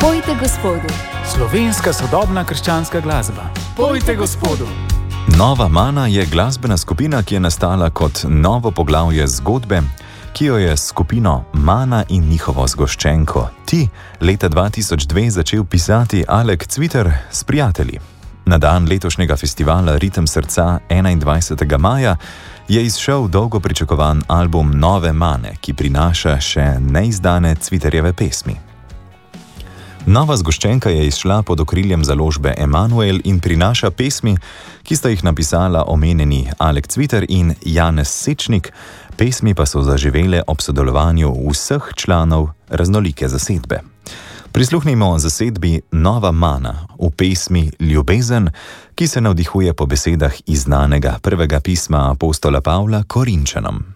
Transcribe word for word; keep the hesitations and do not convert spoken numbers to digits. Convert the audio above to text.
Pojte Gospodu. Slovenska sodobna krščanska glasba. Pojte Gospodu. Nova Mana je glasbena skupina, ki je nastala kot novo poglavje zgodbe, ki jo je skupino Mana in njihovo zgoščenko Ti leta dva tisoč dve začel pisati Alek Cviter s prijatelji. Na dan letošnjega festivala Ritem srca enaindvajsetega maja je izšel dolgo pričakovan album Nove Mane, ki prinaša še neizdane Cviterjeve pesmi. Nova zgoščenka je izšla pod okriljem založbe Emanuel in prinaša pesmi, ki sta jih napisala omenjeni Alek Cviter in Janez Sečnik, pesmi pa so zaživele ob sodelovanju vseh članov raznolike zasedbe. Prisluhnimo zasedbi Nova Mana v pesmi Ljubezen, ki se navdihuje po besedah iz znanega prvega pisma apostola Pavla Korinčanom.